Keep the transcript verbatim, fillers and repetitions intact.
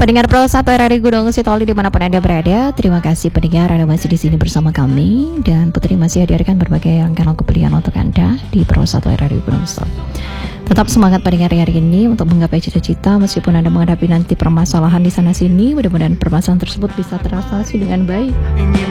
Pendengar Pro satu R R I Gunung Sitoli dimanapun Anda berada, terima kasih pendengar Anda masih di sini bersama kami, dan Putri masih hadirkan berbagai rangkaian lagu pilihan untuk Anda di Pro satu R R I Gunung Sitoli. Tetap semangat pendengar hari ini untuk menggapai cita-cita meskipun Anda menghadapi nanti permasalahan di sana sini. Mudah-mudahan permasalahan tersebut bisa teratasi dengan baik.